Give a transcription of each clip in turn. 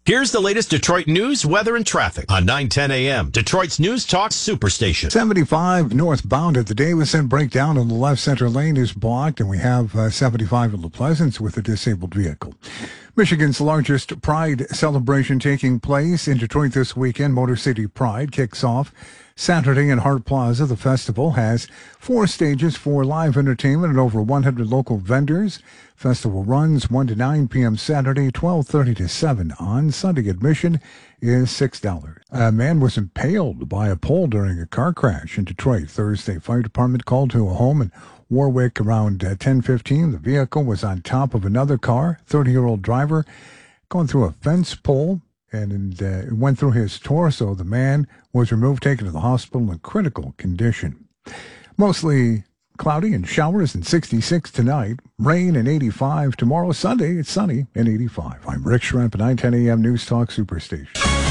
Here's the latest Detroit news, weather, and traffic on 9:10 a.m. Detroit's News Talk Superstation. 75 northbound at the Davison breakdown in the left center lane is blocked, and we have 75 in La Pleasance with a disabled vehicle. Michigan's largest Pride celebration taking place in Detroit this weekend. Motor City Pride kicks off Saturday in Hart Plaza. The festival has 4 stages for live entertainment and over 100 local vendors. Festival runs 1 to 9 p.m. Saturday, 12:30 to 7 on Sunday. Admission is $6. A man was impaled by a pole during a car crash in Detroit Thursday. Fire department called to a home in Warwick around 10:15. The vehicle was on top of another car. 30-year-old driver going through a fence pole, and it went through his torso. The man was removed, taken to the hospital in critical condition. Mostly cloudy and showers and 66 tonight. Rain and 85 tomorrow. Sunday, it's sunny and 85. I'm Rick Schremp at 9:10 a.m. News Talk Superstation.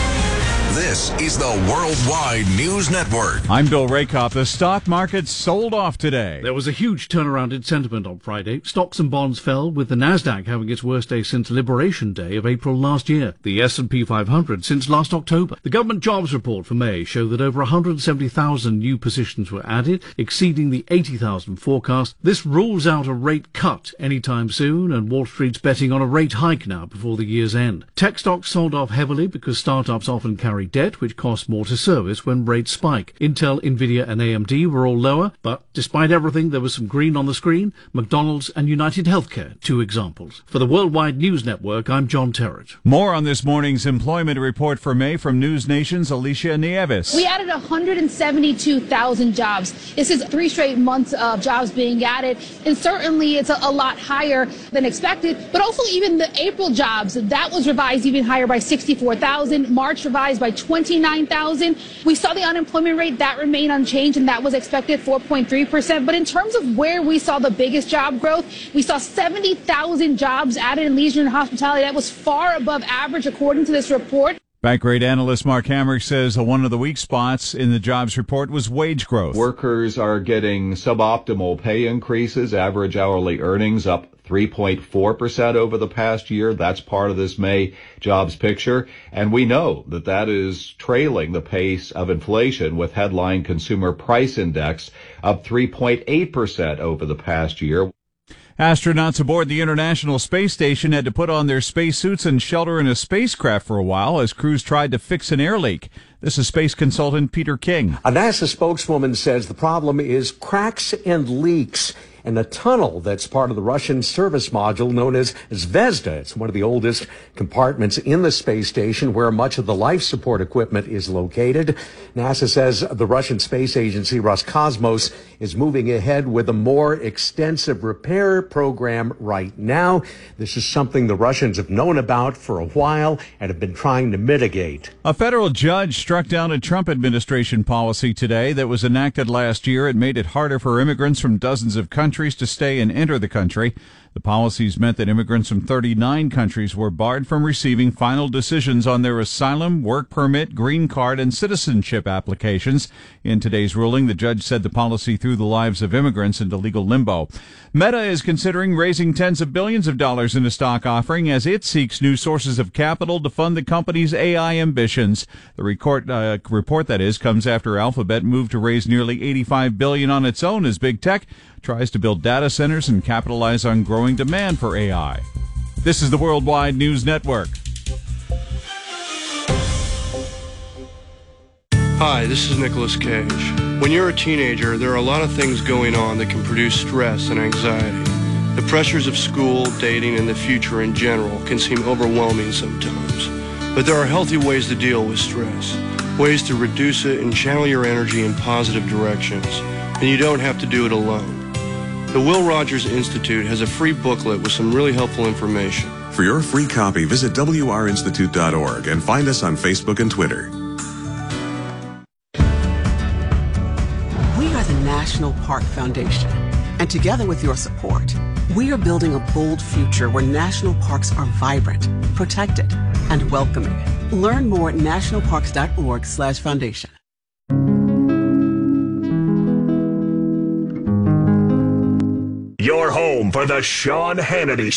This is the Worldwide News Network. I'm Bill Rakoff. The stock market sold off today. There was a huge turnaround in sentiment on Friday. Stocks and bonds fell, with the Nasdaq having its worst day since Liberation Day of April last year. The S&P 500 since last October. The government jobs report for May showed that over 170,000 new positions were added, exceeding the 80,000 forecast. This rules out a rate cut anytime soon, and Wall Street's betting on a rate hike now before the year's end. Tech stocks sold off heavily because startups often carry debt, which costs more to service when rates spike. Intel, Nvidia, and AMD were all lower, but despite everything, there was some green on the screen. McDonald's and United Healthcare, 2 examples. For the Worldwide News Network, I'm John Terrett. More on this morning's employment report for May from News Nation's Alicia Nieves. We added 172,000 jobs. This is 3 straight months of jobs being added, and certainly it's a lot higher than expected, but also even the April jobs, that was revised even higher by 64,000. March revised by 29,000. We saw the unemployment rate that remained unchanged, and that was expected 4.3%. But in terms of where we saw the biggest job growth, we saw 70,000 jobs added in leisure and hospitality. That was far above average, according to this report. Bankrate analyst Mark Hamrick says one of the weak spots in the jobs report was wage growth. Workers are getting suboptimal pay increases, average hourly earnings up 3.4% over the past year. That's part of this May jobs picture. And we know that that is trailing the pace of inflation, with headline consumer price index up 3.8% over the past year. Astronauts aboard the International Space Station had to put on their spacesuits and shelter in a spacecraft for a while as crews tried to fix an air leak. This is space consultant Peter King. A NASA spokeswoman says the problem is cracks and leaks in the tunnel that's part of the Russian service module known as Zvezda. It's one of the oldest compartments in the space station, where much of the life support equipment is located. NASA says the Russian space agency Roscosmos is moving ahead with a more extensive repair program right now. This is something the Russians have known about for a while and have been trying to mitigate. A federal judge struck down a Trump administration policy today that was enacted last year. It made it harder for immigrants from dozens of countries to stay and enter the country. The policies meant that immigrants from 39 countries were barred from receiving final decisions on their asylum, work permit, green card, and citizenship applications. In today's ruling, the judge said the policy threw the lives of immigrants into legal limbo. Meta is considering raising tens of billions of dollars in a stock offering as it seeks new sources of capital to fund the company's AI ambitions. The report that is comes after Alphabet moved to raise nearly $85 billion on its own as big tech tries to build data centers and capitalize on growing demand for AI. This is the Worldwide News Network. Hi, this is Nicolas Cage. When you're a teenager, there are a lot of things going on that can produce stress and anxiety. The pressures of school, dating, and the future in general can seem overwhelming sometimes. But there are healthy ways to deal with stress, ways to reduce it and channel your energy in positive directions. And you don't have to do it alone. The Will Rogers Institute has a free booklet with some really helpful information. For your free copy, visit wrinstitute.org and find us on Facebook and Twitter. We are the National Park Foundation, and together with your support, we are building a bold future where national parks are vibrant, protected, and welcoming. Learn more at nationalparks.org/foundation. Your home for the Sean Hannity